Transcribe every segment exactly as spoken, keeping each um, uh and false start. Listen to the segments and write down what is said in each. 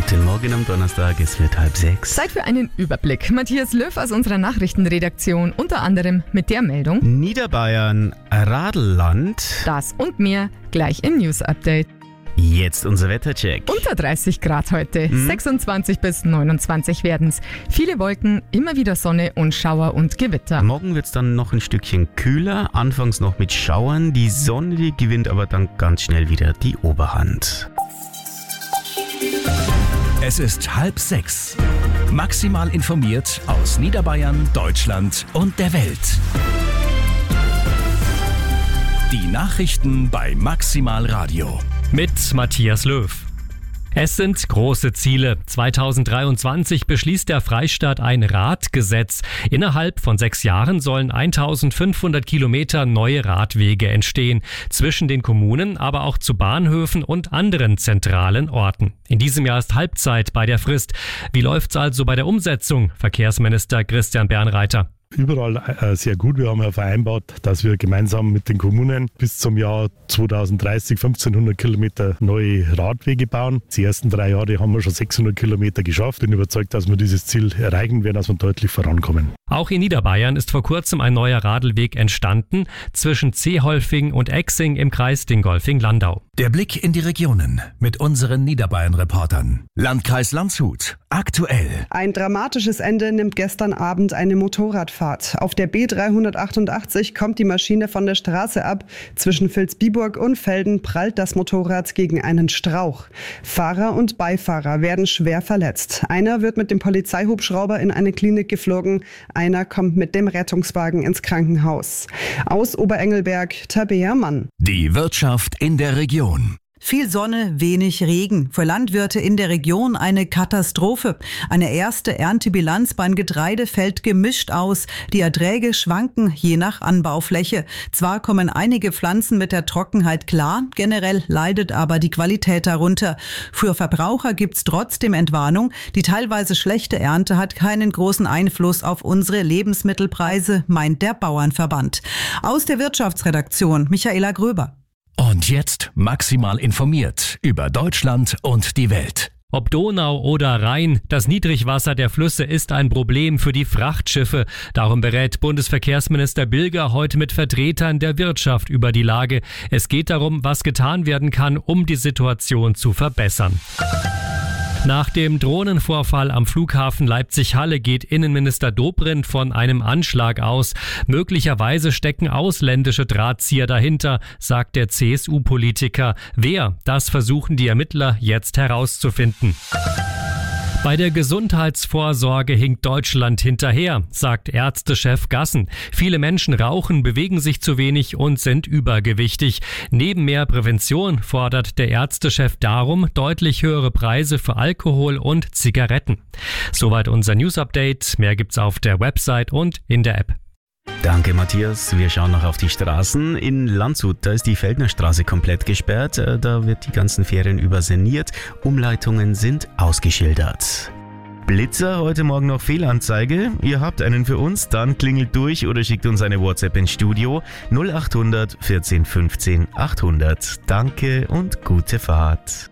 Guten Morgen am Donnerstag, es wird halb sechs. Zeit für einen Überblick. Matthias Löw aus unserer Nachrichtenredaktion, unter anderem mit der Meldung: Niederbayern, Radelland. Das und mehr gleich im News-Update. Jetzt unser Wettercheck. Unter dreißig Grad heute, mhm. sechsundzwanzig bis neunundzwanzig werden's. Viele Wolken, immer wieder Sonne und Schauer und Gewitter. Morgen wird's dann noch ein Stückchen kühler, anfangs noch mit Schauern. Die Sonne, die gewinnt aber dann ganz schnell wieder die Oberhand. Es ist halb sechs. Maximal informiert aus Niederbayern, Deutschland und der Welt. Die Nachrichten bei Maximal Radio. Mit Matthias Löw. Es sind große Ziele. zweitausenddreiundzwanzig beschließt der Freistaat ein Radgesetz. Innerhalb von sechs Jahren sollen eintausendfünfhundert Kilometer neue Radwege entstehen. Zwischen den Kommunen, aber auch zu Bahnhöfen und anderen zentralen Orten. In diesem Jahr ist Halbzeit bei der Frist. Wie läuft's also bei der Umsetzung? Verkehrsminister Christian Bernreiter. Überall äh, sehr gut. Wir haben ja vereinbart, dass wir gemeinsam mit den Kommunen bis zum Jahr zweitausenddreißig fünfzehnhundert Kilometer neue Radwege bauen. Die ersten drei Jahre haben wir schon sechshundert Kilometer geschafft. Bin überzeugt, dass wir dieses Ziel erreichen werden, dass wir deutlich vorankommen. Auch in Niederbayern ist vor kurzem ein neuer Radlweg entstanden zwischen Zeholfing und Exing im Kreis Dingolfing-Landau. Der Blick in die Regionen mit unseren Niederbayern-Reportern. Landkreis Landshut. Aktuell. Ein dramatisches Ende nimmt gestern Abend eine Motorradfahrt. Auf der B dreihundertachtundachtzig kommt die Maschine von der Straße ab. Zwischen Vilsbiburg und Velden prallt das Motorrad gegen einen Strauch. Fahrer und Beifahrer werden schwer verletzt. Einer wird mit dem Polizeihubschrauber in eine Klinik geflogen. Einer kommt mit dem Rettungswagen ins Krankenhaus. Aus Oberengelberg, Tabea Mann. Die Wirtschaft in der Region. Viel Sonne, wenig Regen. Für Landwirte in der Region eine Katastrophe. Eine erste Erntebilanz beim Getreide fällt gemischt aus. Die Erträge schwanken je nach Anbaufläche. Zwar kommen einige Pflanzen mit der Trockenheit klar, generell leidet aber die Qualität darunter. Für Verbraucher gibt's trotzdem Entwarnung. Die teilweise schlechte Ernte hat keinen großen Einfluss auf unsere Lebensmittelpreise, meint der Bauernverband. Aus der Wirtschaftsredaktion Michaela Gröber. Und jetzt maximal informiert über Deutschland und die Welt. Ob Donau oder Rhein, das Niedrigwasser der Flüsse ist ein Problem für die Frachtschiffe. Darum berät Bundesverkehrsminister Bilger heute mit Vertretern der Wirtschaft über die Lage. Es geht darum, was getan werden kann, um die Situation zu verbessern. Nach dem Drohnenvorfall am Flughafen Leipzig-Halle geht Innenminister Dobrindt von einem Anschlag aus. Möglicherweise stecken ausländische Drahtzieher dahinter, sagt der C S U-Politiker. Wer? Das versuchen die Ermittler jetzt herauszufinden. Bei der Gesundheitsvorsorge hinkt Deutschland hinterher, sagt Ärztechef Gassen. Viele Menschen rauchen, bewegen sich zu wenig und sind übergewichtig. Neben mehr Prävention fordert der Ärztechef darum deutlich höhere Preise für Alkohol und Zigaretten. Soweit unser News-Update. Mehr gibt's auf der Website und in der App. Danke, Matthias. Wir schauen noch auf die Straßen. In Landshut, da ist die Feldnerstraße komplett gesperrt. Da wird die ganzen Ferien über saniert. Umleitungen sind ausgeschildert. Blitzer, heute Morgen noch Fehlanzeige. Ihr habt einen für uns, dann klingelt durch oder schickt uns eine WhatsApp ins Studio null achthundert vierzehn fünfzehn achthundert. Danke und gute Fahrt.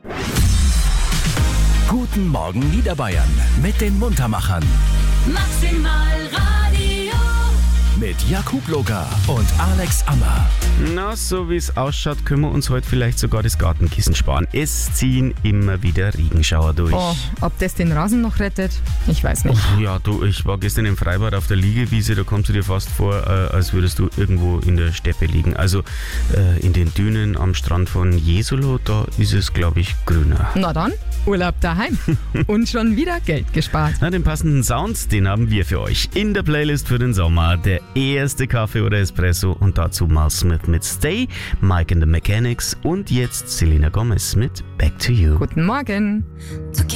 Guten Morgen Niederbayern mit den Muntermachern. Maximal Radio. Mit Jakub Loga und Alex Ammer. Na, so wie es ausschaut, können wir uns heute vielleicht sogar das Gartenkissen sparen. Es ziehen immer wieder Regenschauer durch. Oh, ob das den Rasen noch rettet? Ich weiß nicht. Oh, ja, du, ich war gestern im Freibad auf der Liegewiese, da kommst du dir fast vor, äh, als würdest du irgendwo in der Steppe liegen. Also äh, in den Dünen am Strand von Jesolo, da ist es, glaube ich, grüner. Na dann, Urlaub daheim. Und schon wieder Geld gespart. Na, den passenden Sound, den haben wir für euch in der Playlist für den Sommer. Der erste Kaffee oder Espresso und dazu Mal Smith mit Stay, Mike and the Mechanics und jetzt Selena Gomez mit Back to You. Guten Morgen.